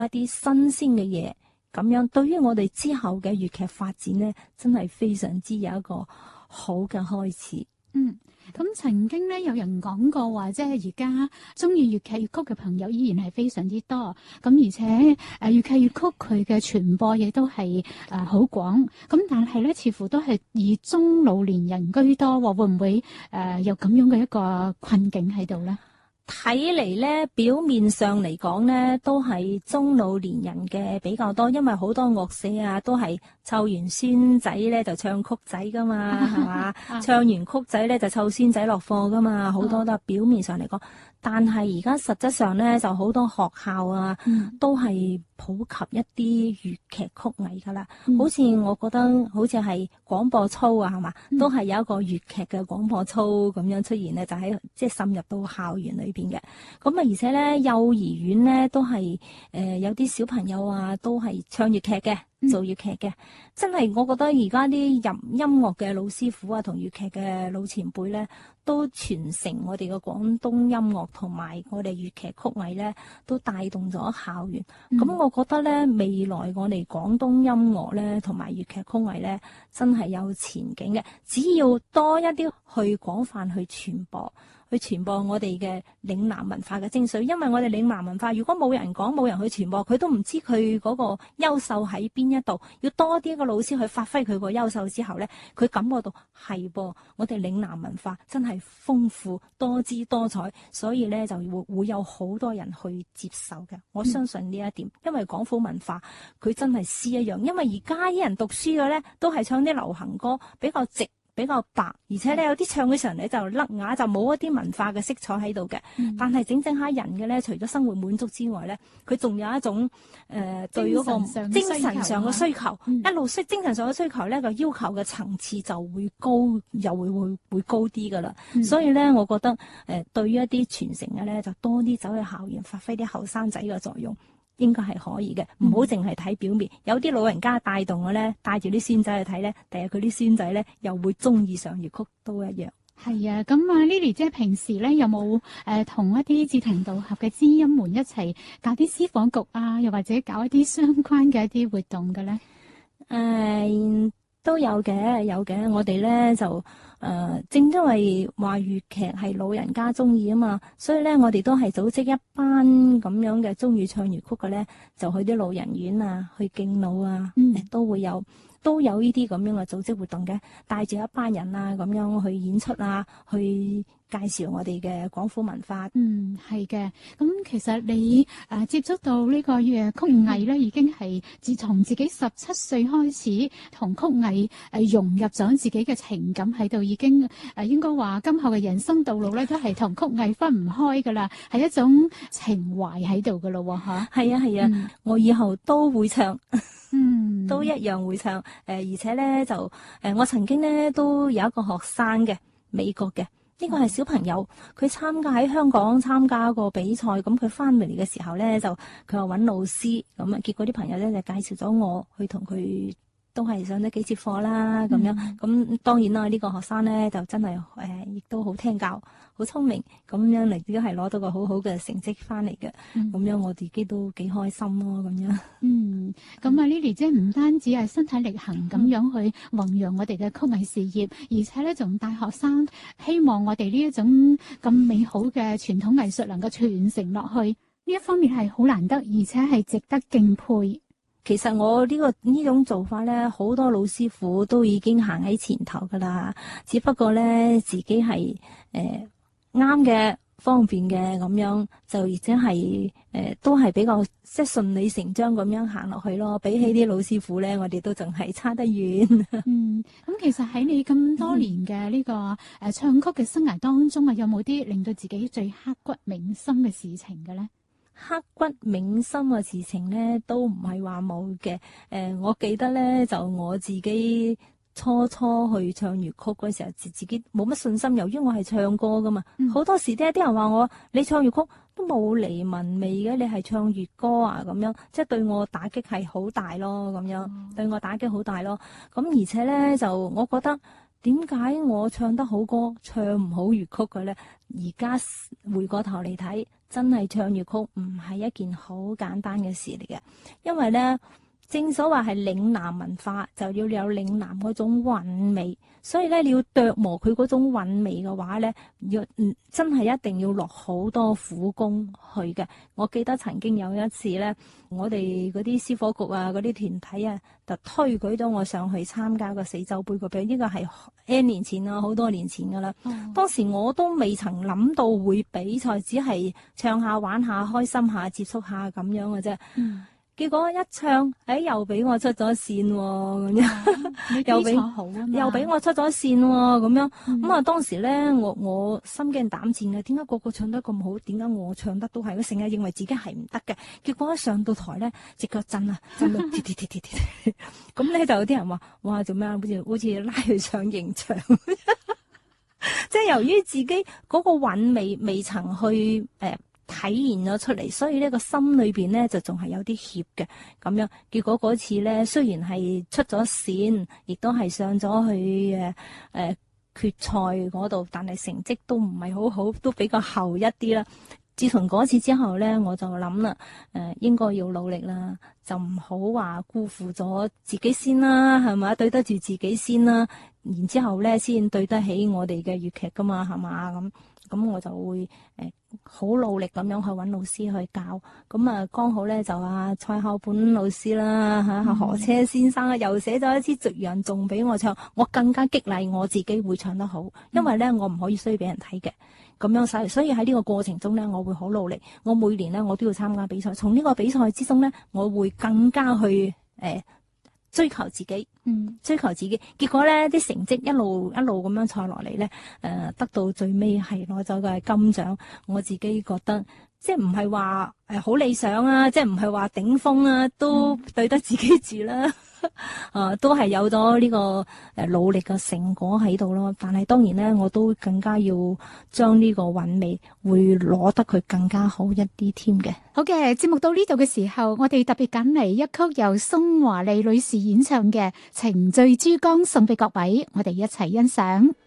一啲新鮮嘅嘢，咁樣對於我哋之後嘅粵劇發展咧，真係非常之有一個好嘅開始。 咁曾經咧有人講過話，即係而家中意粵劇粵曲嘅朋友依然係非常之多。咁而且粵劇粵曲佢嘅傳播亦都係好廣。咁但係咧，似乎都係以中老年人居多喎。會唔會有咁樣嘅一個困境喺度咧？ 睇嚟咧，表面上嚟講咧，都係中老年人嘅比較多，因為好多樂社啊，都係湊完孫仔咧就唱曲仔噶嘛，係嘛？唱完曲仔咧就湊孫仔落課噶嘛，好多都係表面上嚟講。但係而家實質上咧，就好多學校啊，都係普及一啲粵劇曲藝噶啦。好似我覺得，好似係廣播操啊，係嘛，都係有一個粵劇嘅廣播操咁樣出現咧，就喺即係滲入到校園裏邊嘅。咁啊，而且咧，幼兒園咧都係有啲小朋友啊，都係唱粵劇嘅。做粵劇嘅，真係我覺得而家啲入音樂嘅老師傅啊，同粵劇嘅老前輩咧，都傳承我哋嘅廣東音樂同埋我哋粵劇曲藝咧，都帶動咗校園。咁我覺得咧，未來我哋廣東音樂咧同埋粵劇曲藝咧，真係有前景嘅。只要多一啲去廣泛去傳播。去傳播我哋嘅嶺南文化嘅精髓，因為我哋嶺南文化如果冇人講，冇人去傳播，佢都唔知佢嗰個優秀喺邊一度。要多啲個老師去發揮佢個優秀之後咧，佢感覺到係噃，我哋嶺南文化真係豐富多姿多彩，所以咧就會有好多人去接受嘅。我相信呢一點，因為廣府文化佢真係詩一樣，因為而家啲人讀書嘅咧都係唱啲流行歌，比較直。比較白，而且咧有啲唱嘅時候咧就甩啞，就冇一啲文化嘅色彩喺度嘅。但係整下人嘅咧，除咗生活滿足之外咧，佢仲有一種對嗰個精神上嘅需求，一路精神上嘅需求咧個要求嘅層次就會高，又會高啲噶啦。所以咧，我覺得對於一啲傳承嘅咧，就多啲走去校園，發揮啲後生仔嘅作用。應該係可以嘅，唔好淨係睇表面。有啲老人家帶動嘅咧，帶住啲孫仔去睇咧，第日佢啲孫仔咧又會中意上粵曲都一樣。 係啊，咁啊 Lily 姐平時咧有冇同一啲志同道合嘅知音們一齊搞啲私房局啊，又或者搞一啲相關嘅一啲活動嘅咧？ 都有嘅，有嘅。我哋咧就正因為話粵劇係老人家中意啊嘛，所以咧我哋都係組織一班咁樣嘅中意唱粵曲嘅咧，就去啲老人院啊，去敬老啊，都有呢啲咁樣嘅組織活動嘅，帶住一班人啊咁樣去演出啊，去介紹我哋嘅廣府文化。 係嘅。咁其實你接觸到呢個粵曲藝咧，已經係自從自己17歲開始同曲藝融入咗自己嘅情感喺度，已經應該話今後嘅人生道路咧都係同曲藝分唔開噶啦，係一種情懷喺度噶咯喎嚇。 係啊，我以後都會唱。都一樣會唱，而且咧就我曾經咧都有一個學生嘅美國嘅，呢個係小朋友，佢喺香港參加一個比賽，咁佢翻嚟嘅時候咧就佢話揾老師，咁啊結果啲朋友咧就介紹咗我去同佢都係上咗幾節課啦，咁樣咁當然啦，呢個學生咧就真係亦都好聽教，好聰明，咁樣嚟都係攞到個好好嘅成績翻嚟嘅，咁樣我自己都幾開心咯，咁樣。 咁啊 Lily 姐唔單止係身體力行咁樣去弘揚我哋嘅曲藝事業，而且咧仲帶學生希望我哋呢一種咁美好嘅傳統藝術能夠傳承落去，呢一方面係好難得，而且係值得敬佩。 其實我呢種做法咧，好多老師傅都已經行喺前頭噶啦，只不過咧自己係啱嘅、方便嘅咁樣，就而且係都係比較即係順理成章咁樣行落去咯。比起啲老師傅咧，我哋都仲係差得遠。 咁其實喺你咁多年嘅呢個唱曲嘅生涯當中啊，有冇啲令到自己最刻骨銘心嘅事情嘅咧？ 刻骨銘心嘅事情咧，都唔係話冇嘅。我記得咧，就我自己初去唱粵曲嗰時候，自己冇乜信心。由於我係唱歌噶嘛，好多時啲人話我，你唱粵曲都冇嚟文味嘅，你係唱粵歌啊咁樣，即係對我打擊係好大咯，咁樣對我打擊好大咯。咁而且咧，就我覺得點解我唱得好歌，唱唔好粵曲嘅咧？而家回過頭嚟睇，真係唱粵曲唔係一件好簡單嘅事嚟嘅，因為咧，正所謂係嶺南文化，就要有嶺南嗰種韻味，所以咧，你要琢磨佢嗰種韻味嘅話咧，真係一定要落好多苦功去嘅。我記得曾經有一次咧，我哋嗰啲司火局啊，嗰啲團體啊，就推舉咗我上去參加個四洲杯個比賽，呢個係 N 年前啦，好多年前噶啦。當時我都未曾諗到會比賽，只係唱下玩下，開心下，接觸下咁樣嘅啫。結果一唱，又俾我出咗線喎，咁樣又俾好啊嘛， 又俾我出咗線喎，咁樣咁啊！當時咧，我心驚膽戰嘅，點解個個唱得咁好？點解我唱得都係？我成日認為自己係唔得嘅，結果一上到台咧，隻腳震啊，震到跌跌跌跌跌，咁咧就有啲人話：哇，做咩啊？好似拉佢上刑場，即係由於自己嗰個韻味未曾去體現咗出嚟，所以呢個心裏邊咧就仲係有啲怯嘅咁樣。結果嗰次咧，雖然係出咗線，亦都係上咗去決賽嗰度，但係成績都唔係好好，都比較後一啲啦。自從嗰次之後咧，我就諗啦，應該要努力啦，就唔好話辜負咗自己先啦，係咪？對得住自己先啦，然之後咧先對得起我哋嘅粵劇噶嘛，係嘛？咁我就會好努力咁樣去揾老師去教，咁啊剛好咧就蔡孝本老師啦何車先生啊，又寫咗一支《夕陽頌》俾我唱，我更加激勵我自己會唱得好，因為咧我唔可以衰俾人睇嘅，咁樣所以喺呢個過程中咧，我會好努力，我每年咧我都要參加比賽，從呢個比賽之中咧，我會更加去追求自己，追求自己，結果咧啲成績一路一路咁樣賽落嚟咧，得到最尾係攞咗個金獎，我自己覺得即係唔係話好理想啊，即係唔係話頂峰啊，都對得自己住啦。都係有咗呢個努力嘅成果喺度咯，但係當然咧，我都更加要將呢個韻味會攞得佢更加好一啲添嘅。 好嘅，節目到呢度嘅時候，我哋特別揀嚟一曲由宋華麗女士演唱嘅《情醉珠江》送俾各位，我哋一齊欣賞。